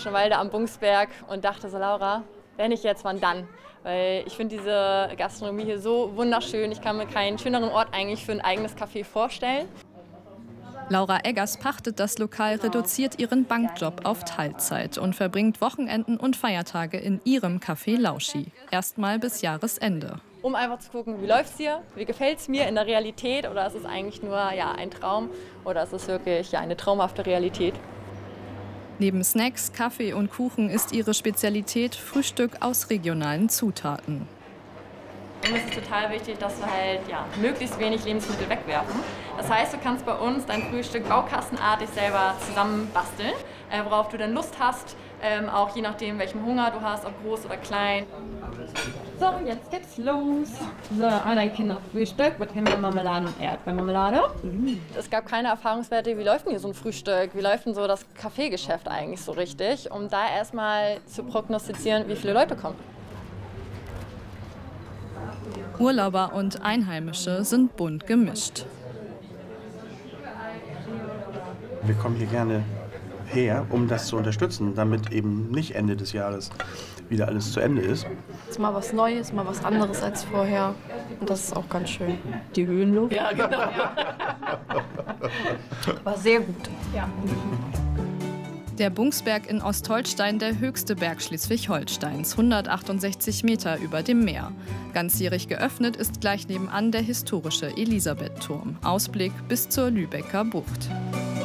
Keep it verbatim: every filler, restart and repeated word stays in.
Rauschenwalde am Bungsberg und dachte so, Laura, wenn nicht jetzt, wann dann? Weil ich finde diese Gastronomie hier so wunderschön. Ich kann mir keinen schöneren Ort eigentlich für ein eigenes Café vorstellen. Laura Eggers pachtet das Lokal, reduziert ihren Bankjob auf Teilzeit und verbringt Wochenenden und Feiertage in ihrem Café Lauschi. Erstmal bis Jahresende. Um einfach zu gucken, wie läuft es hier, wie gefällt es mir in der Realität oder ist es eigentlich nur ja, ein Traum oder ist es wirklich ja, eine traumhafte Realität. Neben Snacks, Kaffee und Kuchen ist ihre Spezialität Frühstück aus regionalen Zutaten. Mir ist es total wichtig, dass wir halt ja, möglichst wenig Lebensmittel wegwerfen. Das heißt, du kannst bei uns dein Frühstück baukastenartig selber zusammen basteln, äh, worauf du dann Lust hast, ähm, auch je nachdem, welchen Hunger du hast, ob groß oder klein. So, jetzt geht's los. So, ein Kinderfrühstück mit Himbeermarmelade und Erdbeermarmelade. Mhm. Es gab keine Erfahrungswerte, wie läuft denn hier so ein Frühstück, wie läuft denn so das Kaffeegeschäft eigentlich so richtig, um da erstmal zu prognostizieren, wie viele Leute kommen. Urlauber und Einheimische sind bunt gemischt. Wir kommen hier gerne her, um das zu unterstützen, damit eben nicht Ende des Jahres wieder alles zu Ende ist. Es ist mal was Neues, mal was anderes als vorher. Und das ist auch ganz schön. Die Höhenluft. Ja, genau. War sehr gut. Ja. Der Bungsberg in Ostholstein, der höchste Berg Schleswig-Holsteins, hundertachtundsechzig Meter über dem Meer. Ganzjährig geöffnet ist gleich nebenan der historische Elisabethturm. Ausblick bis zur Lübecker Bucht.